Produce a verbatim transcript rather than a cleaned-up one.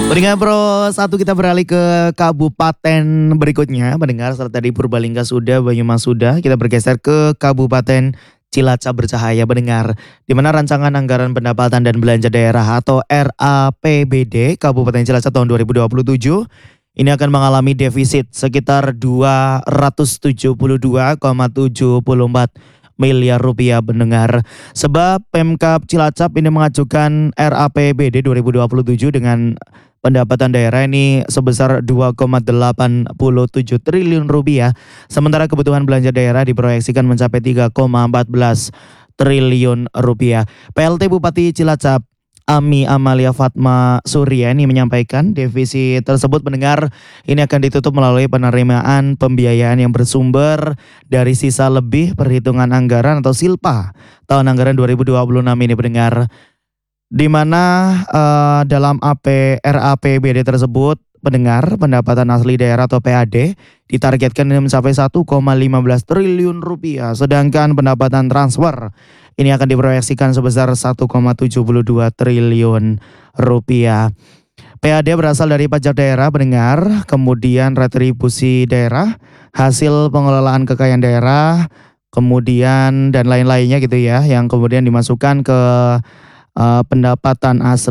Pendengar Pro satu kita beralih ke kabupaten berikutnya. Pendengar setelah tadi Purbalingga sudah, Banyumas sudah, kita bergeser ke Kabupaten Cilacap Bercahaya pendengar. Di mana rancangan anggaran pendapatan dan belanja daerah atau R A P B D Kabupaten Cilacap tahun dua ribu dua puluh tujuh ini akan mengalami defisit sekitar dua ratus tujuh puluh dua koma tujuh empat miliar rupiah pendengar. Sebab Pemkab Cilacap ini mengajukan R A P B D dua ribu dua puluh tujuh dengan pendapatan daerah ini sebesar dua koma delapan tujuh triliun rupiah. Sementara kebutuhan belanja daerah diproyeksikan mencapai tiga koma empat belas triliun rupiah. P L T Bupati Cilacap Ami Amalia Fatma Surya ini menyampaikan defisit tersebut pendengar ini akan ditutup melalui penerimaan pembiayaan yang bersumber dari sisa lebih perhitungan anggaran atau silpa tahun anggaran dua ribu dua puluh enam ini pendengar. Di mana uh, dalam A P R A P B D tersebut pendengar pendapatan asli daerah atau P A D ditargetkan mencapai satu koma lima belas triliun rupiah, sedangkan pendapatan transfer ini akan diproyeksikan sebesar satu koma tujuh dua triliun rupiah. P A D berasal dari pajak daerah pendengar, kemudian retribusi daerah, hasil pengelolaan kekayaan daerah, kemudian dan lain-lainnya gitu ya, yang kemudian dimasukkan ke uh, pendapatan asli